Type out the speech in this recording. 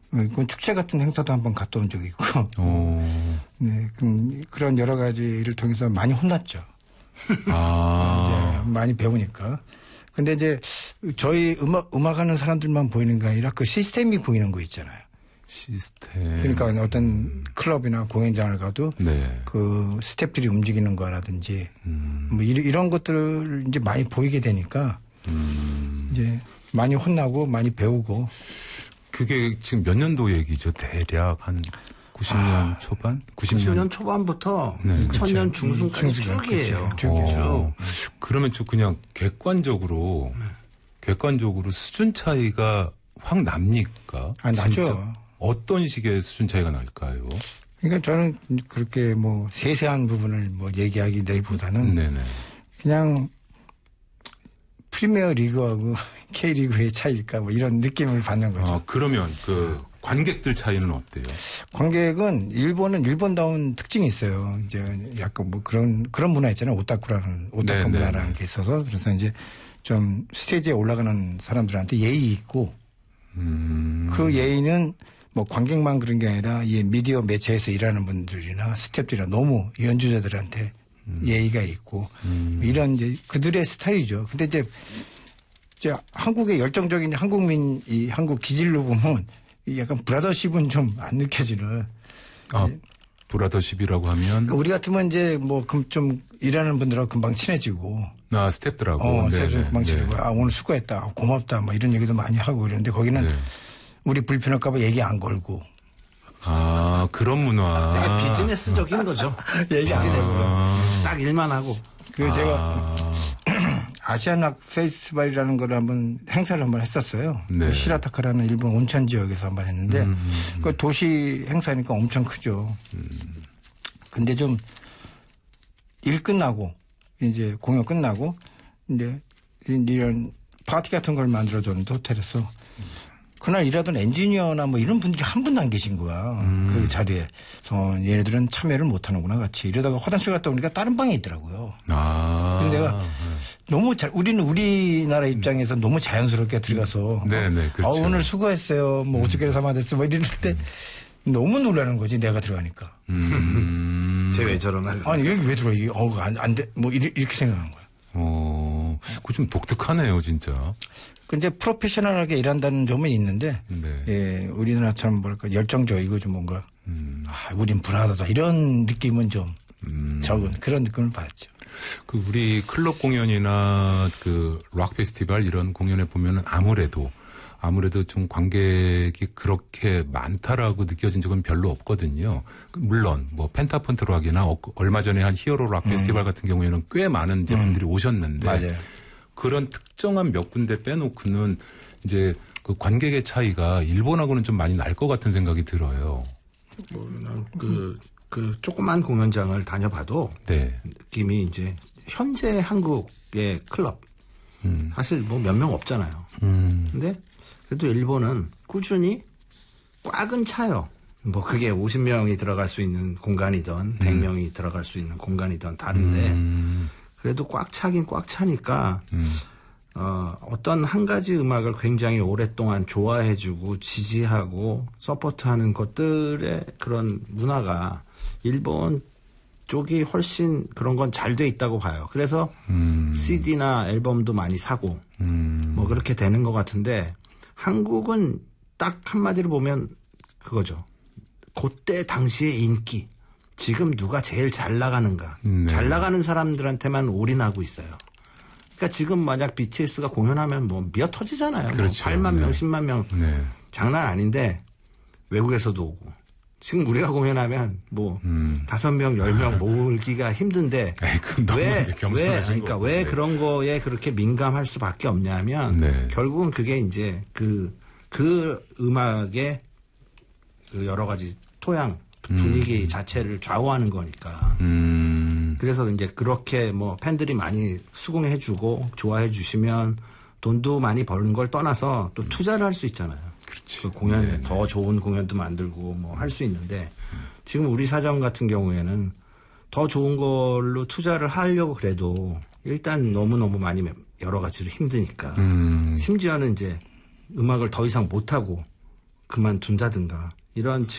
그 축제 같은 행사도 한번 갔다 온 적이 있고. 네, 그런 여러 가지를 통해서 많이 혼났죠. 이제 많이 배우니까. 근데 이제 저희 음악하는 사람들만 보이는 게 아니라 그 시스템이 보이는 거 있잖아요. 시스템. 그러니까 어떤 클럽이나 공연장을 가도 네. 그 스태프들이 움직이는 거라든지 뭐 이런 것들을 이제 많이 보이게 되니까 이제 많이 혼나고 많이 배우고. 그게 지금 몇 년도 얘기죠? 대략 한 90년 초반? 90년 초반부터 2000년 중순까지 쭉이에요. 쭉이에요. 그러면 좀 그냥 객관적으로 수준 차이가 확 납니까? 나죠. 어떤 식의 수준 차이가 날까요? 그러니까 저는 그렇게 뭐 세세한 부분을 뭐 얘기하기보다는 네네. 그냥 프리미어 리그하고 K리그의 차이일까 뭐 이런 느낌을 받는 거죠. 그러면 그 관객들 차이는 어때요? 관객은 일본다운 특징이 있어요. 이제 약간 뭐 그런 문화 있잖아요. 오타쿠 문화라는 게 있어서 그래서 이제 좀 스테이지에 올라가는 사람들한테 예의 있고 그 예의는 뭐 관객만 그런 게 아니라 이 미디어 매체에서 일하는 분들이나 스태프들이나 너무 연주자들한테 예의가 있고 이런 이제 그들의 스타일이죠. 근데 이제 한국의 열정적인 한국민 한국 기질로 보면 약간 브라더십은 좀 안 느껴지는. 브라더십이라고 하면 우리 같으면 이제 뭐 좀 일하는 분들하고 금방 친해지고. 스태프들하고. 스태프들 금방 친해지고. 오늘 수고했다. 고맙다. 뭐 이런 얘기도 많이 하고 그러는데 거기는 우리 불편할까봐 얘기 안 걸고. 그런 문화. 되게 비즈니스적인 거죠. 얘기 안 했어. 딱 일만 하고. 그리고 제가 아시아낙 페스티벌이라는 걸 행사를 한번 했었어요. 네. 시라타카라는 일본 온천 지역에서 한번 했는데 그 도시 행사니까 엄청 크죠. 근데 좀 일 끝나고 이제 공연 끝나고 이제 이런 파티 같은 걸 만들어줬는데 호텔에서 그날 일하던 엔지니어나 뭐 이런 분들이 한 분도 안 계신 거야. 그 자리에. 그래서 얘네들은 참여를 못 하는구나 같이. 이러다가 화장실 갔다 오니까 다른 방에 있더라고요. 그래서 내가 너무 우리는 우리나라 입장에서 너무 자연스럽게 들어가서. 네네, 그렇죠. 오늘 수고했어요. 뭐 어떻게 사마됐어. 뭐 이러는데 너무 놀라는 거지. 내가 들어가니까. 쟤 왜 저러나. 아니 여기 왜 들어가. 안 돼. 뭐 이렇게 생각하는 거야. 그거 좀 독특하네요, 진짜. 근데 프로페셔널하게 일한다는 점은 있는데, 우리나라처럼 뭐랄까 열정적이고 좀 뭔가, 우린 불안하다 이런 느낌은 좀 적은 그런 느낌을 받았죠. 그 우리 클럽 공연이나 그 락 페스티벌 이런 공연에 보면은 아무래도 좀 관객이 그렇게 많다라고 느껴진 적은 별로 없거든요. 물론 뭐 펜타폰트 락이나 얼마 전에 한 히어로 락 페스티벌 같은 경우에는 꽤 많은 이제 분들이 오셨는데 맞아요. 그런 특정한 몇 군데 빼놓고는 이제 그 관객의 차이가 일본하고는 좀 많이 날 것 같은 생각이 들어요. 그 조그만 공연장을 다녀봐도 느낌이 이제 현재 한국의 클럽 사실 뭐 몇 명 없잖아요. 근데 그래도 일본은 꾸준히 꽉은 차요. 뭐 그게 50명이 들어갈 수 있는 공간이든 100명이 들어갈 수 있는 공간이든 다른데 그래도 꽉 차긴 꽉 차니까 어떤 한 가지 음악을 굉장히 오랫동안 좋아해주고 지지하고 서포트하는 것들의 그런 문화가 일본 쪽이 훨씬 그런 건 잘 돼 있다고 봐요. 그래서 CD나 앨범도 많이 사고 뭐 그렇게 되는 것 같은데 한국은 딱 한마디로 보면 그거죠. 그때 당시의 인기. 지금 누가 제일 잘 나가는가. 잘 나가는 사람들한테만 올인하고 있어요. 그러니까 지금 만약 BTS가 공연하면 뭐 미어 터지잖아요. 그렇죠. 뭐 8만 명, 10만 명. 장난 아닌데 외국에서도 오고. 지금 우리가 공연하면 뭐 5명, 10명 모으기가 힘든데 왜 그런 거에 그렇게 민감할 수밖에 없냐면 결국은 그게 이제 그 음악의 그 여러 가지 토양 분위기 자체를 좌우하는 거니까. 그래서 이제 그렇게 뭐 팬들이 많이 수긍해주고 좋아해주시면 돈도 많이 버는 걸 떠나서 또 투자를 할 수 있잖아요. 그렇지. 그 공연에 더 좋은 공연도 만들고 뭐 할 수 있는데 지금 우리 사정 같은 경우에는 더 좋은 걸로 투자를 하려고 그래도 일단 너무너무 많이 여러 가지로 힘드니까 심지어는 이제 음악을 더 이상 못하고 그만둔다든가 이런